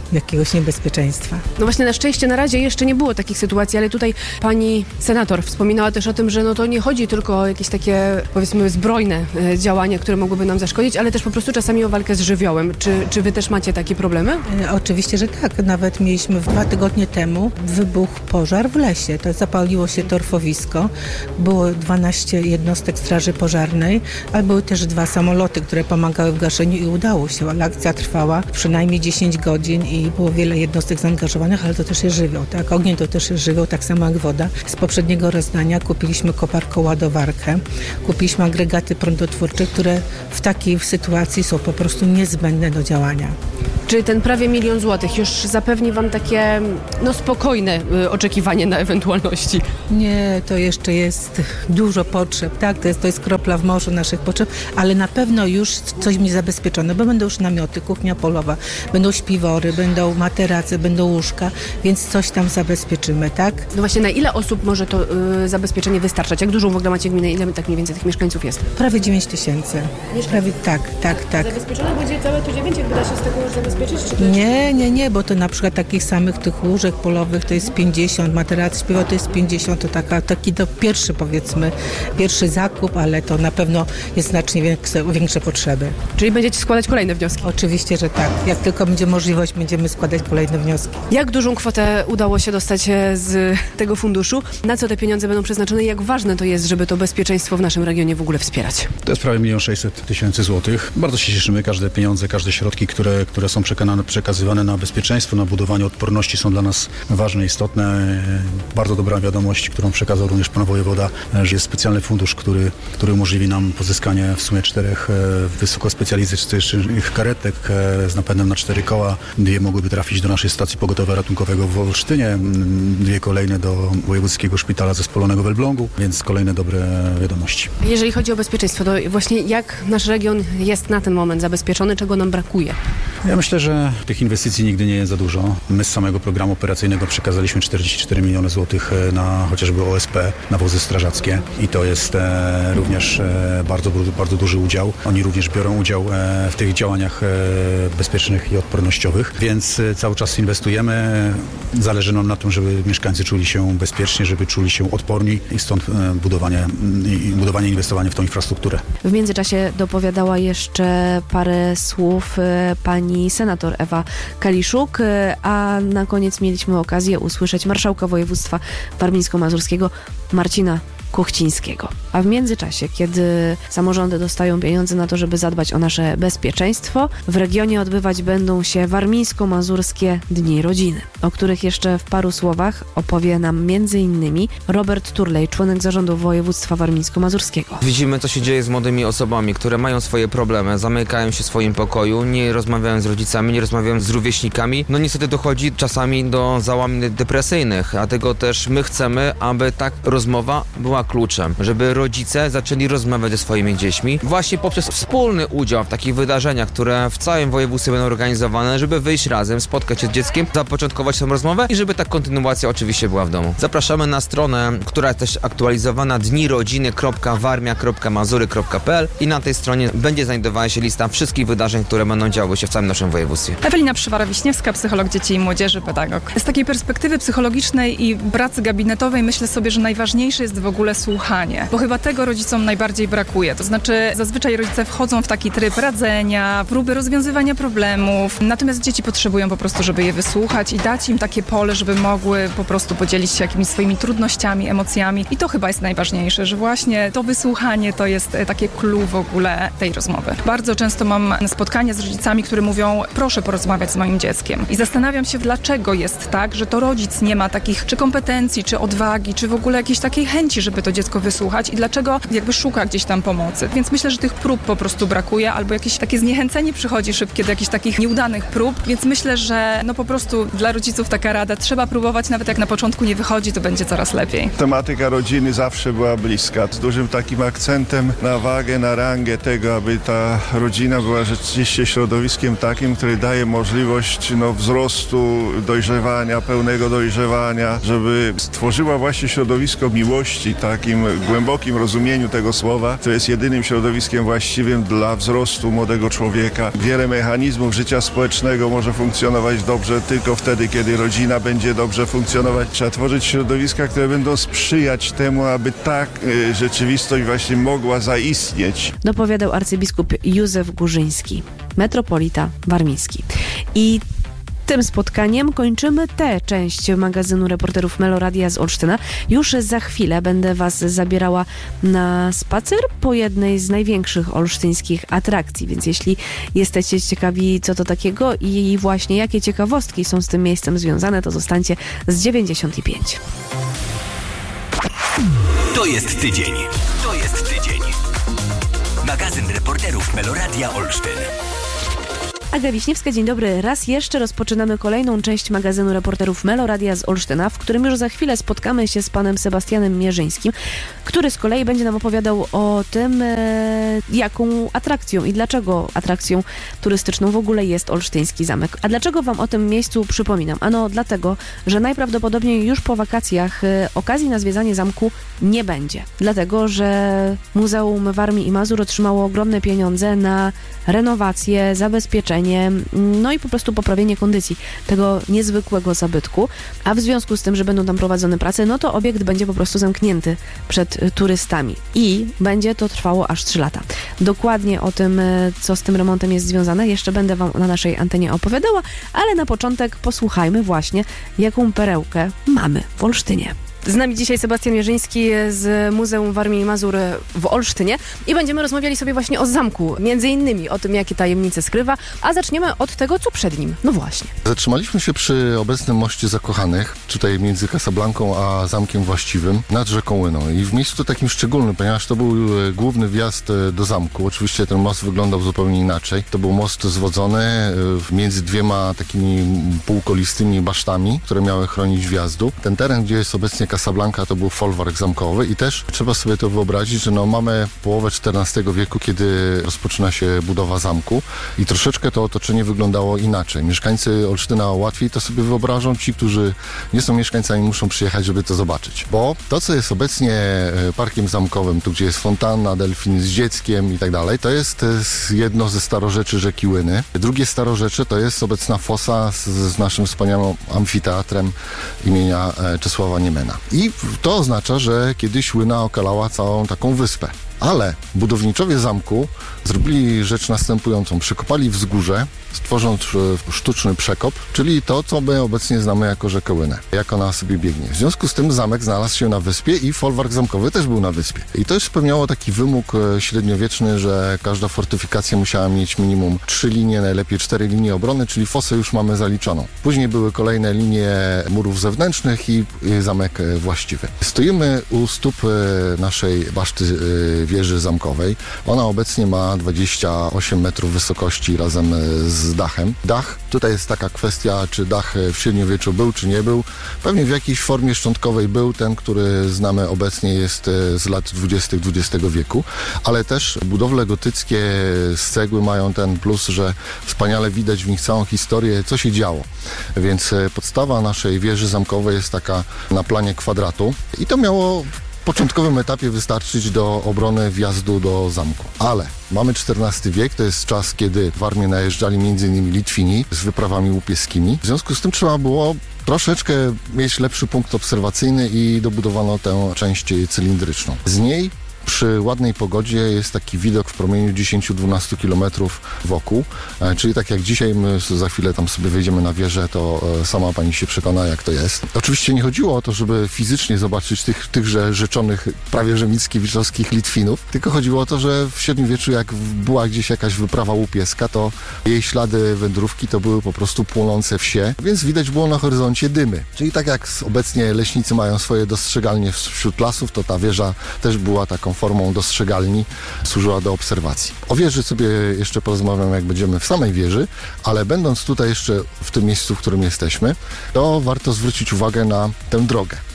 jakiegoś niebezpieczeństwa. No właśnie, na szczęście na razie jeszcze nie było takich sytuacji, ale tutaj pani senator wspominała też o tym, że no to nie chodzi tylko o jakieś takie, powiedzmy, zbrojne działania, które mogłyby nam zaszkodzić, ale też po prostu czasami o walkę z żywiołem. Czy wy też macie takie problemy? Oczywiście, że tak. Nawet mieliśmy 2 tygodnie temu wybuch pożar w lesie. To zapaliło się torfowisko. Było 12 jednostek straży pożarnej, ale były też 2 samoloty, które pomagały w gaszeniu i udało się. Ale akcja trwała przynajmniej 10 godzin i było wiele jednostek zaangażowanych, ale to też jest żywioł, tak? Ogień to też jest żywioł, tak samo jak woda. Z poprzedniego rozdania kupiliśmy koparką-ładowarkę, kupiliśmy agregaty prądotwórcze, które w takiej sytuacji są po prostu niezbędne do działania. Czy ten prawie 1 000 000 złotych już zapewni wam takie spokojne oczekiwanie na ewentualności? Nie, to jeszcze jest dużo potrzeb, tak? To jest kropla w morzu naszych potrzeb, ale na pewno już coś mi zabezpieczone, bo będą już namioty, kuchnia polowa, będą śpiwory, będą materace, będą łóżka, więc coś tam zabezpieczymy, tak? No właśnie, na ile osób może to zabezpieczenie wystarczać? Jak dużą w ogóle macie gminę? Ile tak mniej więcej tych mieszkańców jest? Prawie 9 000. Prawie, tak. Zabezpieczone będzie całe to 9, jak da się z tego już zabezpieczyć? Czy to Nie, bo to na przykład takich samych tych łóżek polowych to jest 50, materac śpiewa to jest 50, to taki to pierwszy zakup, ale to na pewno jest znacznie większe potrzeby. Czyli będziecie składać kolejne wnioski? Oczywiście, że tak. Jak tylko będzie możliwość, będziemy składać kolejne wnioski. Jak dużą kwotę udało się dostać z tego funduszu? Na co te pieniądze będą przeznaczone i jak ważne to jest, żeby to bezpieczeństwo w naszym regionie w ogóle wspierać? To jest prawie 1 600 000 złotych. Bardzo się cieszymy. Każde pieniądze, każde środki, które są przekazywane na bezpieczeństwo, na budowanie odporności są dla nas ważne, istotne. Bardzo dobra wiadomość, którą przekazał również pan wojewoda, że jest specjalny fundusz, który umożliwi nam pozyskanie w sumie 4 wysokospecjalistycznych karetek z napędem na 4 koła. 2 mogłyby trafić do naszej stacji pogotowia ratunkowego w Olsztynie, 2 kolejne do Wojewódzkiego Szpitala Zespolonego w Elblągu, więc kolejne dobre wiadomości. Jeżeli chodzi o bezpieczeństwo, to właśnie jak nasz region jest na ten moment zabezpieczony, czego nam brakuje? Ja myślę, że tych inwestycji nigdy nie jest za dużo. My z samego programu operacyjnego przekazaliśmy 44 miliony złotych na chociażby OSP, na wozy strażackie i to jest również bardzo duży udział. Oni również biorą udział w tych działaniach bezpiecznych i odpornościowych, więc cały czas inwestujemy. Zależy nam na tym, żeby mieszkańcy czuli się bezpiecznie, żeby czuli się odporni i stąd budowanie, inwestowanie w tą infrastrukturę. W międzyczasie dopowiadała jeszcze parę słów pani senator Ewa Kaliszuk, a na koniec mieliśmy okazję usłyszeć marszałka województwa warmińsko-mazurskiego Marcina Kuchcińskiego. A w międzyczasie, kiedy samorządy dostają pieniądze na to, żeby zadbać o nasze bezpieczeństwo, w regionie odbywać będą się warmińsko-mazurskie Dni Rodziny, o których jeszcze w paru słowach opowie nam m.in. Robert Turlej, członek zarządu województwa warmińsko-mazurskiego. Widzimy, co się dzieje z młodymi osobami, które mają swoje problemy, zamykają się w swoim pokoju, nie rozmawiają z rodzicami, nie rozmawiają z rówieśnikami. No niestety dochodzi czasami do załamań depresyjnych, dlatego też my chcemy, aby ta rozmowa była kluczem, żeby rodzice zaczęli rozmawiać ze swoimi dziećmi właśnie poprzez wspólny udział w takich wydarzeniach, które w całym województwie będą organizowane, żeby wyjść razem, spotkać się z dzieckiem, zapoczątkować tę rozmowę i żeby ta kontynuacja oczywiście była w domu. Zapraszamy na stronę, która jest też aktualizowana dnirodziny.warmia.mazury.pl i na tej stronie będzie znajdowała się lista wszystkich wydarzeń, które będą działy się w całym naszym województwie. Ewelina Przywara-Wiśniewska, psycholog dzieci i młodzieży, pedagog. Z takiej perspektywy psychologicznej i pracy gabinetowej myślę sobie, że najważniejsze jest w ogóle słuchanie, bo chyba tego rodzicom najbardziej brakuje. To znaczy zazwyczaj rodzice wchodzą w taki tryb radzenia, próby rozwiązywania problemów, natomiast dzieci potrzebują po prostu, żeby je wysłuchać i dać im takie pole, żeby mogły po prostu podzielić się jakimiś swoimi trudnościami, emocjami i to chyba jest najważniejsze, że właśnie to wysłuchanie to jest takie clue w ogóle tej rozmowy. Bardzo często mam spotkania z rodzicami, którzy mówią, proszę porozmawiać z moim dzieckiem i zastanawiam się, dlaczego jest tak, że to rodzic nie ma takich czy kompetencji, czy odwagi, czy w ogóle jakiejś takiej chęci, żeby to dziecko wysłuchać i dlaczego jakby szuka gdzieś tam pomocy. Więc myślę, że tych prób po prostu brakuje albo jakieś takie zniechęcenie przychodzi szybkie do jakichś takich nieudanych prób, więc myślę, że no po prostu dla rodziców taka rada, trzeba próbować, nawet jak na początku nie wychodzi, to będzie coraz lepiej. Tematyka rodziny zawsze była bliska, z dużym takim akcentem na wagę, na rangę tego, aby ta rodzina była rzeczywiście środowiskiem takim, które daje możliwość wzrostu, dojrzewania, pełnego dojrzewania, żeby stworzyła właśnie środowisko miłości, takim głębokim rozumieniu tego słowa. To jest jedynym środowiskiem właściwym dla wzrostu młodego człowieka. Wiele mechanizmów życia społecznego może funkcjonować dobrze tylko wtedy, kiedy rodzina będzie dobrze funkcjonować. Trzeba tworzyć środowiska, które będą sprzyjać temu, aby ta rzeczywistość właśnie mogła zaistnieć. Dopowiadał arcybiskup Józef Górzyński, metropolita warmiński. I tym spotkaniem kończymy tę część magazynu reporterów Meloradia z Olsztyna. Już za chwilę będę Was zabierała na spacer po jednej z największych olsztyńskich atrakcji, więc jeśli jesteście ciekawi, co to takiego i właśnie jakie ciekawostki są z tym miejscem związane, to zostańcie z 95. To jest tydzień. To jest tydzień. Magazyn reporterów Meloradia Olsztyn. Aga Wiśniewska, dzień dobry. Raz jeszcze rozpoczynamy kolejną część magazynu reporterów Meloradia z Olsztyna, w którym już za chwilę spotkamy się z panem Sebastianem Mierzyńskim, który z kolei będzie nam opowiadał o tym, jaką atrakcją i dlaczego atrakcją turystyczną w ogóle jest olsztyński zamek. A dlaczego wam o tym miejscu przypominam? Ano dlatego, że najprawdopodobniej już po wakacjach okazji na zwiedzanie zamku nie będzie. Dlatego, że Muzeum Warmii i Mazur otrzymało ogromne pieniądze na renowację, zabezpieczenie, no i po prostu poprawienie kondycji tego niezwykłego zabytku, a w związku z tym, że będą tam prowadzone prace, no to obiekt będzie po prostu zamknięty przed turystami i będzie to trwało aż 3 lata. Dokładnie o tym, co z tym remontem jest związane, jeszcze będę wam na naszej antenie opowiadała, ale na początek posłuchajmy właśnie, jaką perełkę mamy w Olsztynie. Z nami dzisiaj Sebastian Mierzyński z Muzeum Warmii i Mazur w Olsztynie i będziemy rozmawiali sobie właśnie o zamku, między innymi o tym, jakie tajemnice skrywa, a zaczniemy od tego, co przed nim. No właśnie. Zatrzymaliśmy się przy obecnym moście Zakochanych, tutaj między Casablanką a zamkiem właściwym, nad rzeką Łyną. I w miejscu takim szczególnym, ponieważ to był główny wjazd do zamku. Oczywiście ten most wyglądał zupełnie inaczej. To był most zwodzony między dwiema takimi półkolistymi basztami, które miały chronić wjazdu. Ten teren, gdzie jest obecnie Casablanca, to był folwark zamkowy i też trzeba sobie to wyobrazić, że mamy połowę XIV wieku, kiedy rozpoczyna się budowa zamku i troszeczkę to otoczenie wyglądało inaczej. Mieszkańcy Olsztyna łatwiej to sobie wyobrażą, ci, którzy nie są mieszkańcami, muszą przyjechać, żeby to zobaczyć. Bo to, co jest obecnie parkiem zamkowym, tu gdzie jest fontanna, delfin z dzieckiem i tak dalej, to jest jedno ze starorzeczy rzeki Łyny. Drugie starorzecze to jest obecna fosa z naszym wspaniałym amfiteatrem imienia Czesława Niemena. I to oznacza, że kiedyś Łyna okalała całą taką wyspę. Ale budowniczowie zamku zrobili rzecz następującą. Przekopali wzgórze, stworząc sztuczny przekop, czyli to, co my obecnie znamy jako rzekę Łynę, jak ona sobie biegnie. W związku z tym zamek znalazł się na wyspie i folwark zamkowy też był na wyspie. I to już spełniało taki wymóg średniowieczny, że każda fortyfikacja musiała mieć minimum 3 linie, najlepiej 4 linie obrony, czyli fosę już mamy zaliczoną. Później były kolejne linie murów zewnętrznych i zamek właściwy. Stoimy u stóp naszej baszty wieży zamkowej. Ona obecnie ma 28 metrów wysokości razem z dachem. Dach, tutaj jest taka kwestia, czy dach w średniowieczu był, czy nie był. Pewnie w jakiejś formie szczątkowej był. Ten, który znamy obecnie, jest z lat 20. XX wieku, ale też budowle gotyckie z cegły mają ten plus, że wspaniale widać w nich całą historię, co się działo. Więc podstawa naszej wieży zamkowej jest taka na planie kwadratu i to miało w początkowym etapie wystarczyć do obrony wjazdu do zamku. Ale mamy XIV wiek, to jest czas, kiedy w armię najeżdżali m.in. Litwini z wyprawami łupieskimi. W związku z tym trzeba było troszeczkę mieć lepszy punkt obserwacyjny i dobudowano tę część cylindryczną. Z niej przy ładnej pogodzie jest taki widok w promieniu 10-12 km wokół, czyli tak jak dzisiaj, my za chwilę tam sobie wejdziemy na wieżę, to sama pani się przekona, jak to jest. Oczywiście nie chodziło o to, żeby fizycznie zobaczyć tychże rzeczonych, prawie że mickiewiczowskich Litwinów, tylko chodziło o to, że w średniowieczu jak była gdzieś jakaś wyprawa łupieska, to jej ślady wędrówki to były po prostu płonące wsie, więc widać było na horyzoncie dymy. Czyli tak jak obecnie leśnicy mają swoje dostrzegalnie wśród lasów, to ta wieża też była taką formą dostrzegalni, służyła do obserwacji. O wieży sobie jeszcze porozmawiam, jak będziemy w samej wieży, ale będąc tutaj jeszcze w tym miejscu, w którym jesteśmy, to warto zwrócić uwagę na tę drogę.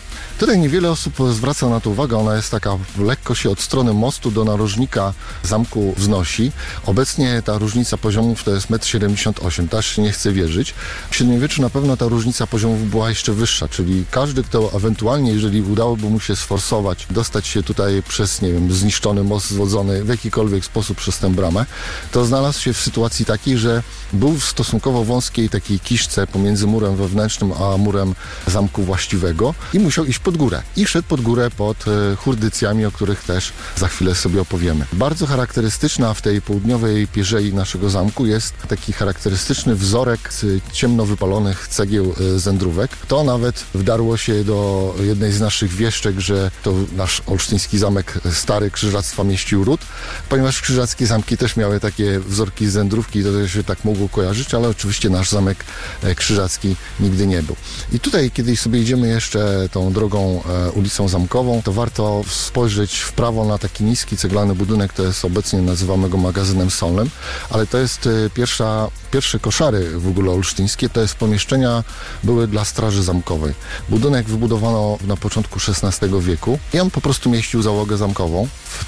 Tutaj niewiele osób zwraca na to uwagę, ona jest taka, lekko się od strony mostu do narożnika zamku wznosi. Obecnie ta różnica poziomów to jest 1,78 m, też się nie chce wierzyć. W średniowieczu na pewno ta różnica poziomów była jeszcze wyższa, czyli każdy, kto ewentualnie, jeżeli udałoby mu się sforsować, dostać się tutaj przez, nie wiem, zniszczony most zwodzony w jakikolwiek sposób przez tę bramę, to znalazł się w sytuacji takiej, że był w stosunkowo wąskiej takiej kiszce pomiędzy murem wewnętrznym a murem zamku właściwego i musiał iść pod górę. I szedł pod górę pod hurdycjami, o których też za chwilę sobie opowiemy. Bardzo charakterystyczna w tej południowej pierzei naszego zamku jest taki charakterystyczny wzorek z ciemno wypalonych cegieł zędrówek. To nawet wdarło się do jednej z naszych wieszczek, że to nasz olsztyński zamek stary Krzyżactwa mieścił ród, ponieważ krzyżackie zamki też miały takie wzorki z zędrówki, to się tak mogło kojarzyć, ale oczywiście nasz zamek krzyżacki nigdy nie był. I tutaj, kiedy sobie idziemy jeszcze tą drogą ulicą Zamkową, to warto spojrzeć w prawo na taki niski ceglany budynek, to jest obecnie nazywamy go magazynem solnym, ale to jest pierwsze koszary w ogóle olsztyńskie, to jest pomieszczenia były dla straży zamkowej. Budynek wybudowano na początku XVI wieku i on po prostu mieścił załogę zamkową. W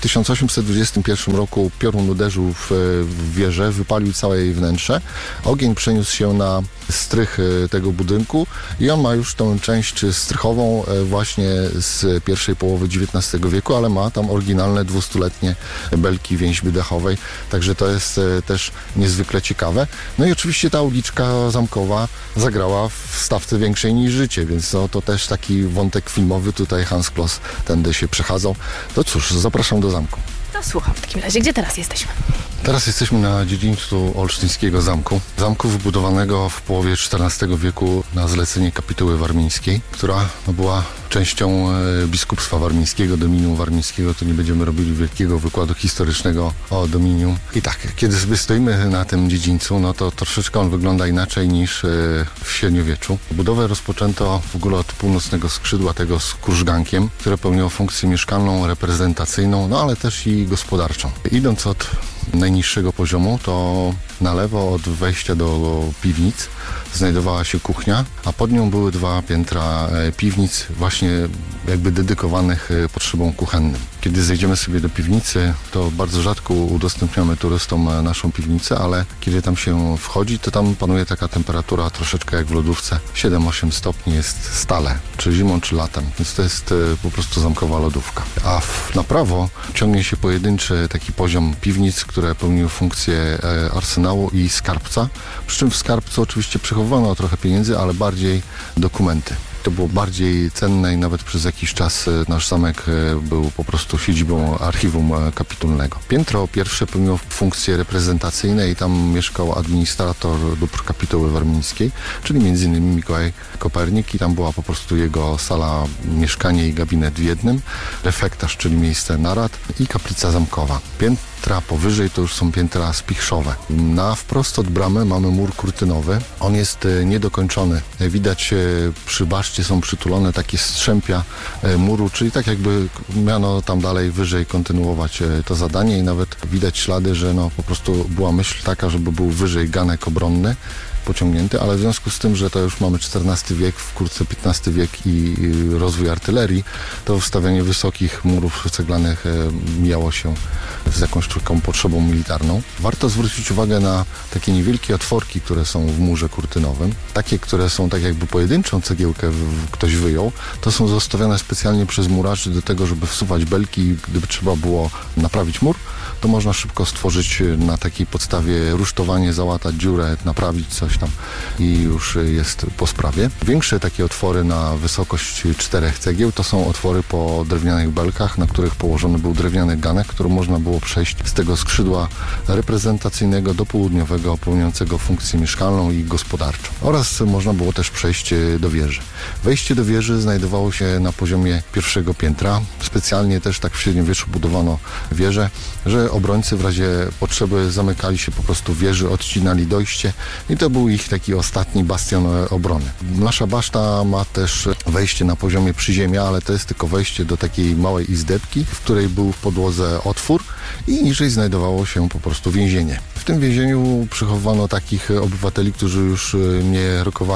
1821 roku piorun uderzył w wieżę, wypalił całe jej wnętrze. Ogień przeniósł się na strych tego budynku i on ma już tą część strychową właśnie z pierwszej połowy XIX wieku, ale ma tam oryginalne 200-letnie belki więźby dachowej, także to jest też niezwykle ciekawe. No i oczywiście ta uliczka zamkowa zagrała w stawce Większej niż życie, więc to też taki wątek filmowy, tutaj Hans Kloss tędy się przechadzał. To cóż, zapraszam do zamku. To słucham w takim razie. Gdzie teraz jesteśmy? Teraz jesteśmy na dziedzińcu olsztyńskiego zamku. Zamku wybudowanego w połowie XIV wieku na zlecenie kapituły warmińskiej, która była częścią biskupstwa warmińskiego, dominium warmińskiego. Tu nie będziemy robili wielkiego wykładu historycznego o dominium. I tak, kiedy sobie stoimy na tym dziedzińcu, no to troszeczkę on wygląda inaczej niż w średniowieczu. Budowę rozpoczęto w ogóle od północnego skrzydła, tego z krużgankiem, które pełniło funkcję mieszkalną, reprezentacyjną, no ale też i gospodarczą. Idąc od najniższego poziomu, to na lewo od wejścia do piwnic znajdowała się kuchnia, a pod nią były 2 piętra piwnic właśnie jakby dedykowanych potrzebom kuchennym. Kiedy zejdziemy sobie do piwnicy, to bardzo rzadko udostępniamy turystom naszą piwnicę, ale kiedy tam się wchodzi, to tam panuje taka temperatura troszeczkę jak w lodówce. 7-8 stopni jest stale, czy zimą, czy latem, więc to jest po prostu zamkowa lodówka. A na prawo ciągnie się pojedynczy taki poziom piwnic, które pełniły funkcję arsenału i skarbca, przy czym w skarbcu oczywiście przechowano trochę pieniędzy, ale bardziej dokumenty. To było bardziej cenne i nawet przez jakiś czas nasz zamek był po prostu siedzibą archiwum kapitulnego. Piętro pierwsze pełniło funkcje reprezentacyjne i tam mieszkał administrator dóbr kapituły warmińskiej, czyli m.in. Mikołaj Kopernik i tam była po prostu jego sala, mieszkanie i gabinet w jednym, refektarz, czyli miejsce narad i kaplica zamkowa. Piętra powyżej to już są piętra spichrzowe. Na wprost od bramy mamy mur kurtynowy. On jest niedokończony. Widać przy baszcie są przytulone takie strzępia muru, czyli tak jakby miano tam dalej wyżej kontynuować to zadanie i nawet widać ślady, że no po prostu była myśl taka, żeby był wyżej ganek obronny pociągnięty, ale w związku z tym, że to już mamy XIV wiek, wkrótce XV wiek i rozwój artylerii, to wstawianie wysokich murów ceglanych mijało się z jakąś taką potrzebą militarną. Warto zwrócić uwagę na takie niewielkie otworki, które są w murze kurtynowym. Takie, które są tak jakby pojedynczą cegiełkę ktoś wyjął, to są zostawione specjalnie przez murarzy do tego, żeby wsuwać belki, gdyby trzeba było naprawić mur, to można szybko stworzyć na takiej podstawie rusztowanie, załatać dziurę, naprawić coś tam i już jest po sprawie. Większe takie otwory na wysokość 4 cegieł to są otwory po drewnianych belkach, na których położony był drewniany ganek, który można było przejść z tego skrzydła reprezentacyjnego do południowego, pełniącego funkcję mieszkalną i gospodarczą. Oraz można było też przejść do wieży. Wejście do wieży znajdowało się na poziomie pierwszego piętra. Specjalnie też tak w średniowieczu budowano wieżę, że obrońcy w razie potrzeby zamykali się po prostu w wieży, odcinali dojście i to był ich taki ostatni bastion obrony. Nasza baszta ma też wejście na poziomie przyziemia, ale to jest tylko wejście do takiej małej izdebki, w której był w podłodze otwór i niżej znajdowało się po prostu więzienie. W tym więzieniu przechowano takich obywateli, którzy już nie rokowali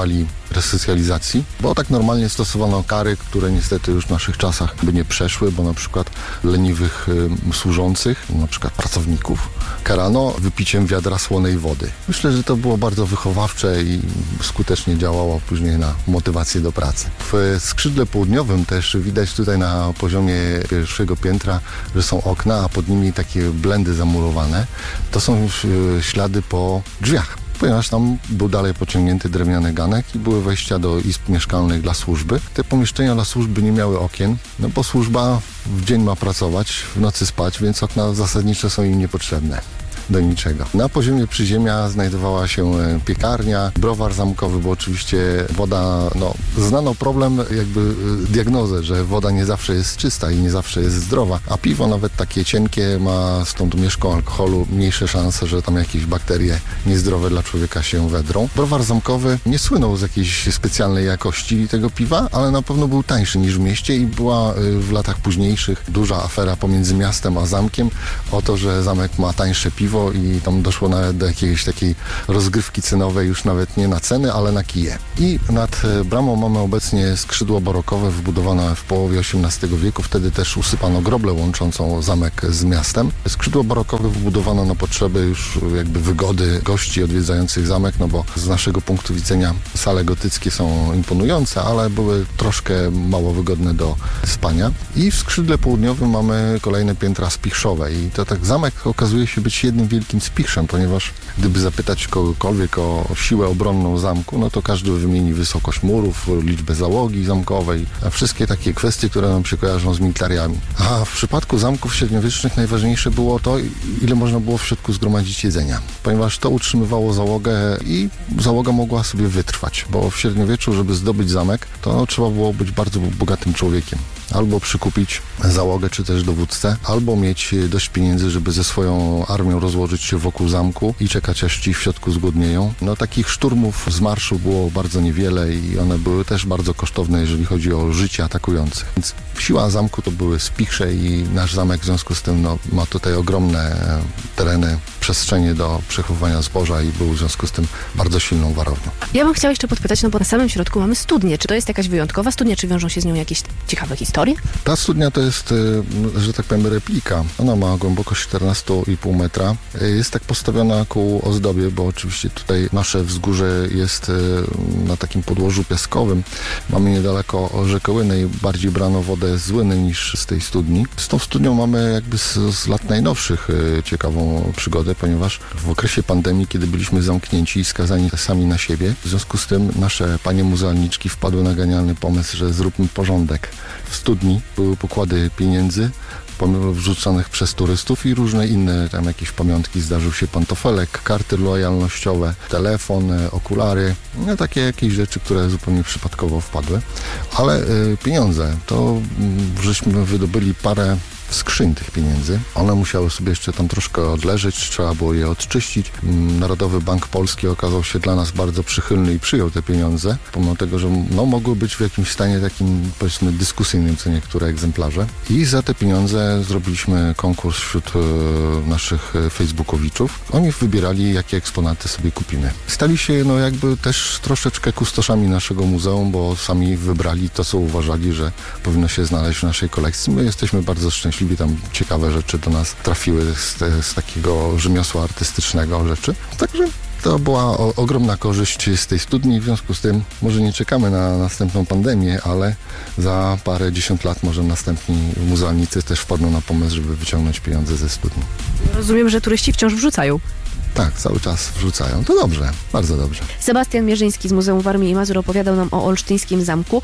resocjalizacji, bo tak normalnie stosowano kary, które niestety już w naszych czasach by nie przeszły, bo na przykład leniwych służących, na przykład pracowników, karano wypiciem wiadra słonej wody. Myślę, że to było bardzo wychowawcze i skutecznie działało później na motywację do pracy. W skrzydle południowym też widać tutaj na poziomie pierwszego piętra, że są okna, a pod nimi takie blendy zamurowane. To są ślady po drzwiach, ponieważ tam był dalej pociągnięty drewniany ganek i były wejścia do izb mieszkalnych dla służby. Te pomieszczenia dla służby nie miały okien, no bo służba w dzień ma pracować, w nocy spać, więc okna zasadnicze są im niepotrzebne. Do niczego. Na poziomie przyziemia znajdowała się piekarnia, browar zamkowy, bo oczywiście woda, znano problem, diagnozę, że woda nie zawsze jest czysta i nie zawsze jest zdrowa, a piwo nawet takie cienkie ma z tą domieszką alkoholu mniejsze szanse, że tam jakieś bakterie niezdrowe dla człowieka się wedrą. Browar zamkowy nie słynął z jakiejś specjalnej jakości tego piwa, ale na pewno był tańszy niż w mieście i była w latach późniejszych duża afera pomiędzy miastem a zamkiem o to, że zamek ma tańsze piwo i tam doszło nawet do jakiejś takiej rozgrywki cenowej, już nawet nie na ceny, ale na kije. I nad bramą mamy obecnie skrzydło barokowe wybudowane w połowie XVIII wieku. Wtedy też usypano groblę łączącą zamek z miastem. Skrzydło barokowe wybudowano na potrzeby już wygody gości odwiedzających zamek, bo z naszego punktu widzenia sale gotyckie są imponujące, ale były troszkę mało wygodne do spania. I w skrzydle południowym mamy kolejne piętra spichrzowe i to tak zamek okazuje się być jednym wielkim spichrzem, ponieważ gdyby zapytać kogokolwiek o siłę obronną zamku, to każdy wymieni wysokość murów, liczbę załogi zamkowej, a wszystkie takie kwestie, które nam się kojarzą z militariami. A w przypadku zamków średniowiecznych najważniejsze było to, ile można było w środku zgromadzić jedzenia, ponieważ to utrzymywało załogę i załoga mogła sobie wytrwać, bo w średniowieczu, żeby zdobyć zamek, to trzeba było być bardzo bogatym człowiekiem. Albo przykupić załogę, czy też dowódcę, albo mieć dość pieniędzy, żeby ze swoją armią rozłożyć się wokół zamku i czekać, aż ci w środku zgłodnieją. Takich szturmów z marszu było bardzo niewiele i one były też bardzo kosztowne, jeżeli chodzi o życie atakujących. Więc siła zamku to były spichrze i nasz zamek w związku z tym ma tutaj ogromne tereny, przestrzenie do przechowywania zboża i był w związku z tym bardzo silną warownią. Ja bym chciała jeszcze podpytać, bo na samym środku mamy studnię. Czy to jest jakaś wyjątkowa studnia, czy wiążą się z nią jakieś ciekawe historie? Ta studnia to jest, że tak powiem, replika. Ona ma głębokość 14,5 metra. Jest tak postawiona ku ozdobie, bo oczywiście tutaj nasze wzgórze jest na takim podłożu piaskowym. Mamy niedaleko rzekę Łyny i bardziej brano wodę z Łyny niż z tej studni. Z tą studnią mamy z lat najnowszych ciekawą przygodę, ponieważ w okresie pandemii, kiedy byliśmy zamknięci i skazani sami na siebie, w związku z tym nasze panie muzealniczki wpadły na genialny pomysł, że zróbmy porządek. W studni były pokłady pieniędzy wrzucanych przez turystów i różne inne tam jakieś pamiątki. Zdarzył się pantofelek, karty lojalnościowe, telefon, okulary, takie jakieś rzeczy, które zupełnie przypadkowo wpadły. Ale pieniądze, to żeśmy wydobyli parę skrzyń tych pieniędzy. One musiały sobie jeszcze tam troszkę odleżeć, trzeba było je odczyścić. Narodowy Bank Polski okazał się dla nas bardzo przychylny i przyjął te pieniądze, pomimo tego, że mogły być w jakimś stanie takim, powiedzmy, dyskusyjnym co niektóre egzemplarze. I za te pieniądze zrobiliśmy konkurs wśród naszych facebookowiczów. Oni wybierali, jakie eksponaty sobie kupimy. Stali się jakby też troszeczkę kustoszami naszego muzeum, bo sami wybrali to, co uważali, że powinno się znaleźć w naszej kolekcji. My jesteśmy bardzo szczęśliwi, tam ciekawe rzeczy do nas trafiły z takiego rzemiosła artystycznego rzeczy. Także to była ogromna korzyść z tej studni, w związku z tym może nie czekamy na następną pandemię, ale za parę dziesiąt lat może następni muzealnicy też wpadną na pomysł, żeby wyciągnąć pieniądze ze studni. Rozumiem, że turyści wciąż wrzucają. Tak, cały czas wrzucają. To dobrze, bardzo dobrze. Sebastian Mierzyński z Muzeum Warmii i Mazur opowiadał nam o olsztyńskim zamku.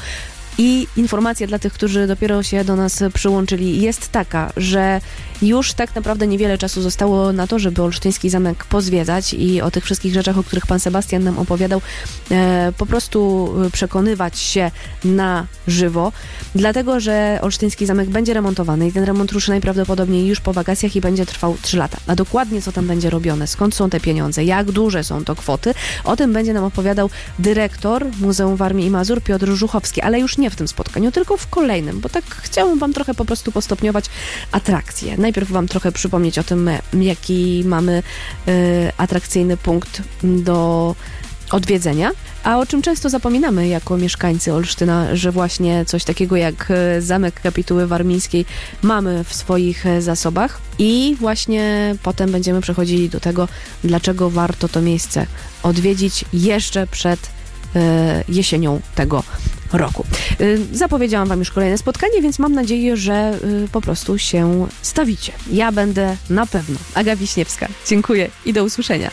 I informacja dla tych, którzy dopiero się do nas przyłączyli, jest taka, że już tak naprawdę niewiele czasu zostało na to, żeby olsztyński zamek pozwiedzać i o tych wszystkich rzeczach, o których pan Sebastian nam opowiadał, po prostu przekonywać się na żywo, dlatego, że olsztyński zamek będzie remontowany i ten remont ruszy najprawdopodobniej już po wakacjach i będzie trwał 3 lata. A dokładnie co tam będzie robione, skąd są te pieniądze, jak duże są to kwoty, o tym będzie nam opowiadał dyrektor Muzeum Warmii i Mazur Piotr Żuchowski, ale już nie w tym spotkaniu, tylko w kolejnym, bo tak chciałam wam trochę po prostu postopniować atrakcje. Najpierw wam trochę przypomnieć o tym, jaki mamy atrakcyjny punkt do odwiedzenia. A o czym często zapominamy jako mieszkańcy Olsztyna, że właśnie coś takiego jak Zamek Kapituły Warmińskiej mamy w swoich zasobach i właśnie potem będziemy przechodzili do tego, dlaczego warto to miejsce odwiedzić jeszcze przed jesienią tego roku. Zapowiedziałam wam już kolejne spotkanie, więc mam nadzieję, że po prostu się stawicie. Ja będę na pewno. Aga Wiśniewska. Dziękuję i do usłyszenia.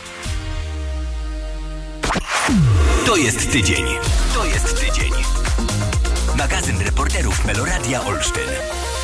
To jest tydzień. To jest tydzień. Magazyn reporterów Meloradia Olsztyn.